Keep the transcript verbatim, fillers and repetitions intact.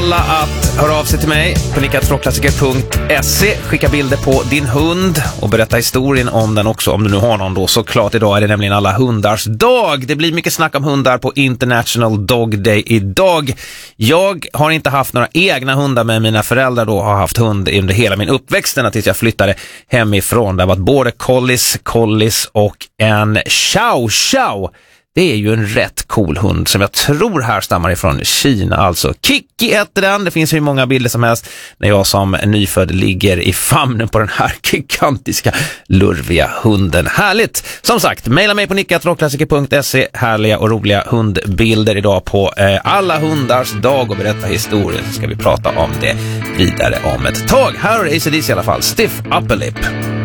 alla att höra av sig till mig på nicka at rockklassiker punkt se. Skicka bilder på din hund och berätta historien om den också, om du nu har någon då. Såklart, idag är det nämligen alla hundars dag. Det blir mycket snack om hundar på International Dog Day idag. Jag har inte haft några egna hundar, men mina föräldrar då har haft hund under hela min uppväxt tills jag flyttade hemifrån. Det har varit både collies, collies och en chow chow. Det är ju en rätt cool hund som jag tror här stammar ifrån Kina. Alltså Kiki heter den. Det finns hur många bilder som helst när jag som nyfödd ligger i famnen på den här gigantiska, lurviga hunden. Härligt! Som sagt, mejla mig på nicka at rockklassiker punkt se. Härliga och roliga hundbilder idag på eh, alla hundars dag och berätta historien. Så ska vi prata om det vidare om ett tag. Här är A C D C i alla fall. Stiff Upper Lip.